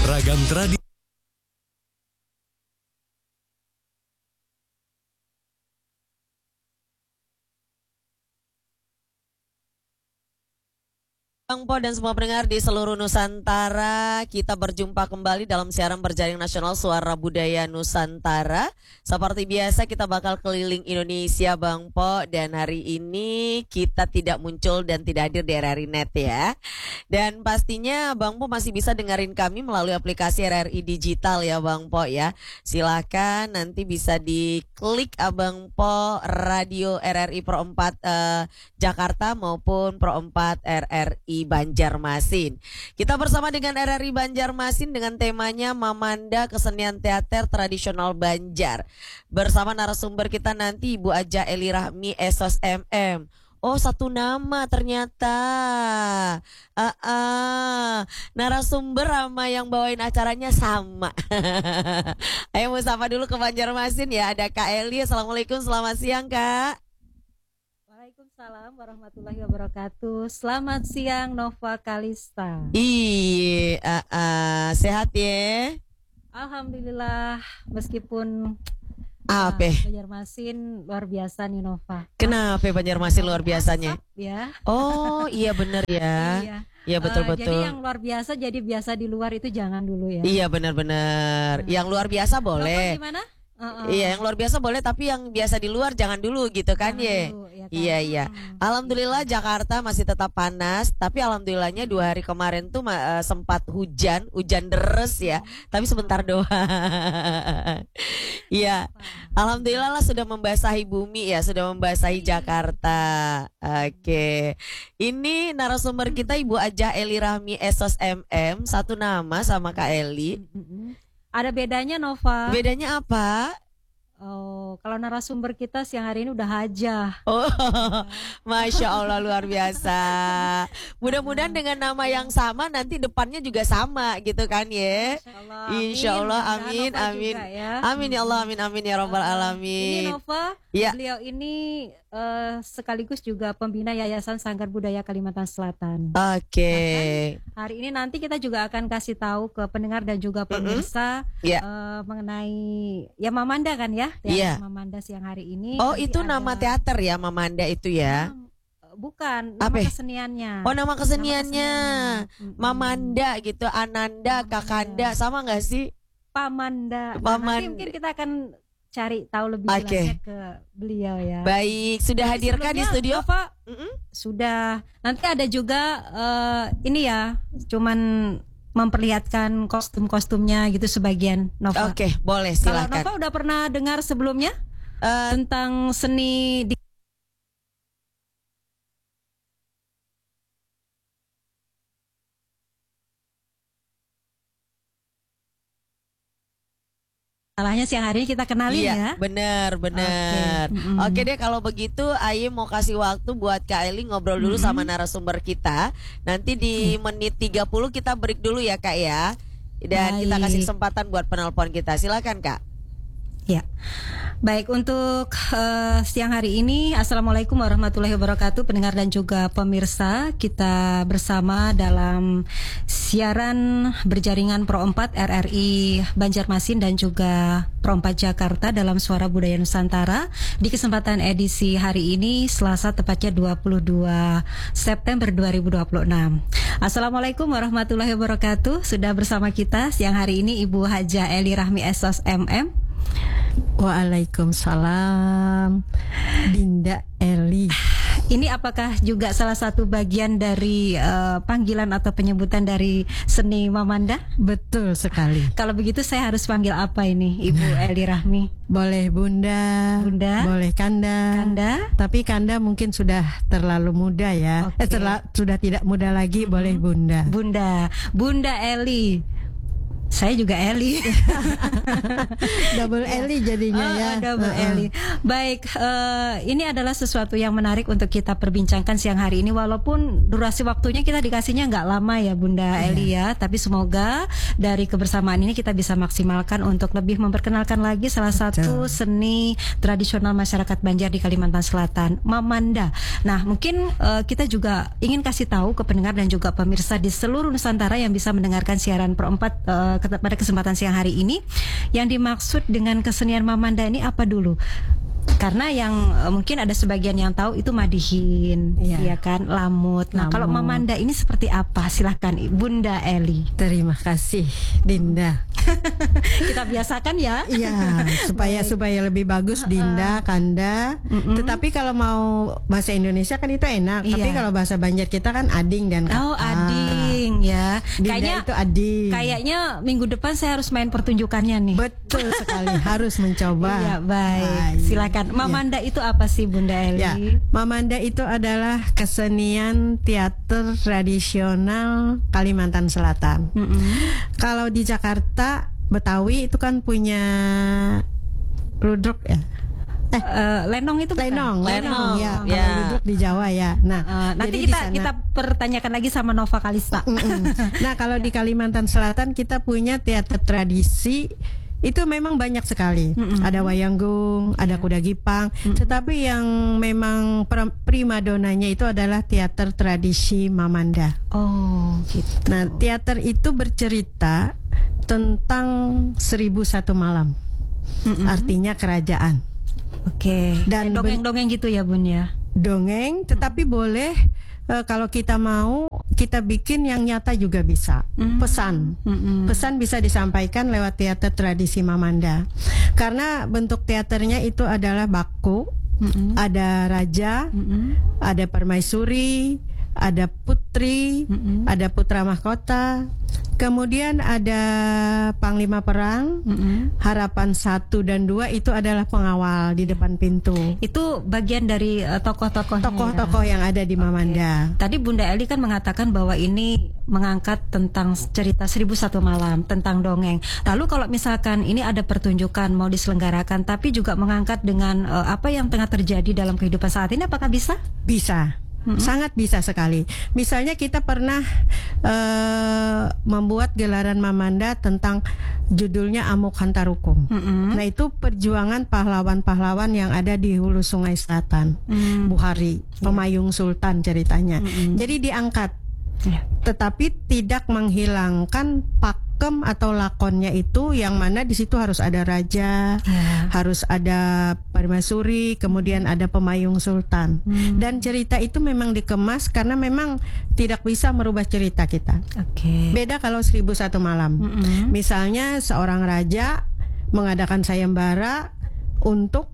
Ragam tradisi. Bang Po dan semua pendengar di seluruh Nusantara, kita berjumpa kembali dalam siaran berjaring nasional Suara Budaya Nusantara. Seperti biasa kita bakal keliling Indonesia Bang Po, dan hari ini kita tidak muncul dan tidak hadir di RRI Net ya. Dan pastinya Bang Po masih bisa dengerin kami melalui aplikasi RRI Digital ya Bang Po ya. Silakan nanti bisa diklik Abang Po Radio RRI Pro 4 Jakarta maupun Pro 4 RRI Banjarmasin. Kita bersama dengan RRI Banjarmasin dengan temanya Mamanda Kesenian Teater Tradisional Banjar. Bersama narasumber kita nanti Ibu Aja Eli Rahmi Esos MM. Oh, satu nama ternyata. Narasumber sama yang bawain acaranya sama. Ayo mau sapa dulu ke Banjarmasin ya. Ada Kak Eli. Assalamualaikum, selamat siang Kak. Waalaikumsalam warahmatullahi wabarakatuh. Selamat siang Nova Kalista. Iya, sehat ya? Alhamdulillah, meskipun apa? Banjarmasin luar biasa nih Nova. Kenapa Banjarmasin luar biasanya? Ya. Oh iya benar ya. Iya. Iya betul-betul. Jadi yang luar biasa jadi biasa di luar itu jangan dulu ya. Iya benar-benar. Yang luar biasa boleh. Nova gimana? Iya, yang luar biasa boleh, tapi yang biasa di luar jangan dulu gitu kan ya. Ya kan? Iya iya. Alhamdulillah Jakarta masih tetap panas, tapi alhamdulillahnya 2 hari kemarin tuh sempat hujan deres ya, tapi sebentar doang. Iya. Alhamdulillah lah sudah membasahi bumi ya, sudah membasahi Jakarta. Oke. Ini narasumber kita Ibu Aja Eli Rahmi Esos MM, satu nama sama Kak Eli. Ada bedanya Nova. Bedanya apa? Oh, kalau narasumber kita siang hari ini udah hajah. Oh, Masya Allah luar biasa. Mudah-mudahan dengan nama yang sama nanti depannya juga sama gitu kan ya. Insya Allah, amin, amin. Ya. Amin ya Allah, amin, amin ya Rabbal Alamin. Ini Nova, ya. Beliau ini sekaligus juga pembina Yayasan Sanggar Budaya Kalimantan Selatan. Oke. Nah, hari ini nanti kita juga akan kasih tahu ke pendengar dan juga pemirsa mengenai ya Mamanda kan ya. Iya. Mamanda siang hari ini. Oh, itu nama teater ya Mamanda itu ya? Bukan, nama keseniannya. Oh, nama keseniannya. Mamanda gitu, Ananda, Kakanda, sama nggak sih? Pamanda. Nah, nanti mungkin kita akan cari tahu lebih jelasnya ke beliau ya. Baik, sudah hadirkan di studio Pak? Sudah. Nanti ada juga ini ya, cuman memperlihatkan kostum-kostumnya gitu sebagian Nova. Oke, boleh silakan. Kalau Nova udah pernah dengar sebelumnya tentang seni Salahnya siang hari ini kita kenalin ya. Bener. Oke deh, kalau begitu Aye mau kasih waktu buat Kak Eli ngobrol dulu sama narasumber kita. Nanti di menit 30 kita break dulu ya Kak ya. Dan kita kasih kesempatan buat penelpon kita. Silakan Kak. Ya. Baik, untuk siang hari ini Assalamualaikum warahmatullahi wabarakatuh pendengar dan juga pemirsa. Kita bersama dalam siaran berjaringan Pro 4 RRI Banjarmasin dan juga Pro 4 Jakarta dalam Suara Budaya Nusantara. Di kesempatan edisi hari ini Selasa tepatnya 22 September 2026. Assalamualaikum warahmatullahi wabarakatuh. Sudah bersama kita siang hari ini Ibu Haja Eli Rahmi Esos MM. Waalaikumsalam, Dinda Eli. Ini apakah juga salah satu bagian dari panggilan atau penyebutan dari seni Mamanda? Betul sekali. Kalau begitu saya harus panggil apa ini, Ibu Eli Rahmi? Boleh Bunda, boleh Kanda. Tapi Kanda mungkin sudah terlalu muda ya. Sudah tidak muda lagi, boleh Bunda. Bunda Eli. Saya juga Eli. Double Eli jadinya ya. Double Eli. Baik, ini adalah sesuatu yang menarik untuk kita perbincangkan siang hari ini. Walaupun durasi waktunya kita dikasihnya nggak lama ya Bunda Eli ya. Tapi semoga dari kebersamaan ini kita bisa maksimalkan untuk lebih memperkenalkan lagi salah satu seni tradisional masyarakat Banjar di Kalimantan Selatan, Mamanda. Nah, mungkin kita juga ingin kasih tahu ke pendengar dan juga pemirsa di seluruh Nusantara yang bisa mendengarkan siaran Pro 4 pada kesempatan siang hari ini, yang dimaksud dengan kesenian Mamanda ini apa dulu? Karena yang mungkin ada sebagian yang tahu itu madihin, ya kan, lamut. Nah, kalau Mamanda ini seperti apa? Silahkan Bunda Eli. Terima kasih Dinda. Kita biasakan ya. Iya, supaya lebih bagus Dinda, Kanda. Tetapi kalau mau bahasa Indonesia kan itu enak. Tapi kalau bahasa Banjar kita kan ading dan kata. Oh, ading ya. Dinda Kayaknya itu ading. Kayaknya minggu depan saya harus main pertunjukannya nih. Betul sekali, harus mencoba. Iya, baik. Silakan. Mamanda itu apa sih Bunda Eli? Ya, Mamanda itu adalah kesenian teater tradisional Kalimantan Selatan. Kalau di Jakarta, Betawi itu kan punya ludruk ya. Lenong itu bukan? Lenong ya. Kalau ludruk di Jawa ya. Nah, nanti kita pertanyakan lagi sama Nova Kalista. Nah, kalau di Kalimantan Selatan kita punya teater tradisi. Itu memang banyak sekali. Ada wayanggung, ada kuda gipang. Tetapi yang memang primadonanya itu adalah teater tradisi Mamanda. Oh, gitu. Nah, teater itu bercerita tentang 1001 malam. Artinya kerajaan. Oke. Dan dongeng-dongeng gitu ya Bun ya. Dongeng, tetapi boleh kalau kita mau kita bikin yang nyata juga bisa. Pesan bisa disampaikan lewat teater tradisi Mamanda. Karena bentuk teaternya itu adalah baku, ada raja, ada permaisuri, ada putri, ada putra mahkota, kemudian ada panglima perang. Harapan 1 dan 2 itu adalah pengawal di depan pintu. Itu bagian dari tokoh-tokoh yang ada di Mamanda. Tadi Bunda Eli kan mengatakan bahwa ini mengangkat tentang cerita 1001 malam, tentang dongeng. Lalu kalau misalkan ini ada pertunjukan mau diselenggarakan tapi juga mengangkat dengan apa yang tengah terjadi dalam kehidupan saat ini, apakah bisa? Bisa. Sangat bisa sekali. Misalnya kita pernah membuat gelaran Mamanda tentang judulnya Amuk Hantarukum. Nah, itu perjuangan pahlawan-pahlawan yang ada di hulu Sungai Selatan. Buhari, pemayung sultan ceritanya. Jadi diangkat. Tetapi tidak menghilangkan pakem atau lakonnya itu, yang mana di situ harus ada raja, harus ada permaisuri, kemudian ada pemayung sultan. Dan cerita itu memang dikemas karena memang tidak bisa merubah cerita kita. Beda kalau 1001 malam. Misalnya seorang raja mengadakan sayembara untuk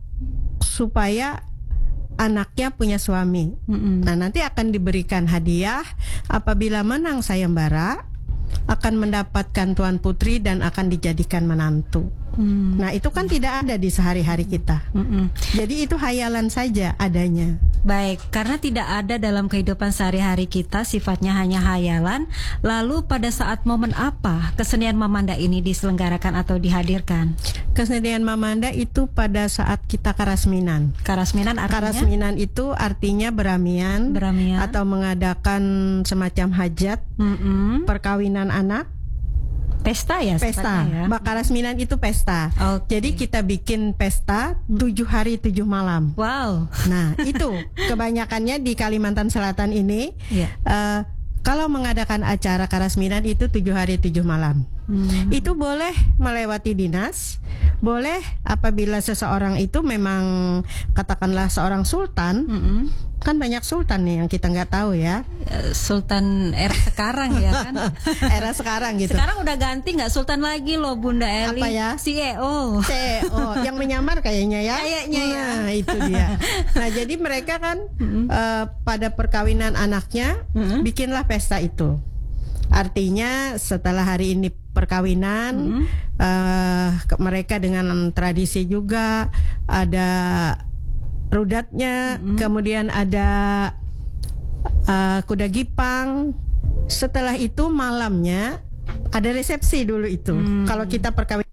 supaya anaknya punya suami. Nah, nanti akan diberikan hadiah. Apabila menang sayembara, akan mendapatkan tuan putri dan akan dijadikan menantu. Nah, itu kan tidak ada di sehari-hari kita. Jadi itu hayalan saja adanya. Baik, karena tidak ada dalam kehidupan sehari-hari kita, sifatnya hanya hayalan. Lalu pada saat momen apa kesenian Mamanda ini diselenggarakan atau dihadirkan? Kesenian Mamanda itu pada saat kita karasminan. Karasminan artinya? Karasminan itu artinya beramian. Atau mengadakan semacam hajat, perkawinan anak. Pesta ya? Pesta. Ya? Karasminan itu pesta. Jadi kita bikin pesta 7 hari 7 malam. Wow. Nah, itu kebanyakannya di Kalimantan Selatan ini. Kalau mengadakan acara karasminan itu 7 hari 7 malam. Itu boleh melewati dinas, boleh apabila seseorang itu memang katakanlah seorang sultan. Kan banyak sultan nih yang kita nggak tahu ya. Sultan era sekarang ya kan. Era sekarang gitu. Sekarang udah ganti, nggak sultan lagi loh Bunda Eli. Apa ya? CEO. Yang menyamar kayaknya ya. Kayaknya ya. Nah, itu dia. Nah, jadi mereka kan pada perkawinan anaknya bikinlah pesta itu. Artinya setelah hari ini perkawinan, mereka dengan tradisi juga, ada rudatnya, kemudian ada kuda gipang. Setelah itu malamnya ada resepsi dulu itu. Kalau kita perkawinan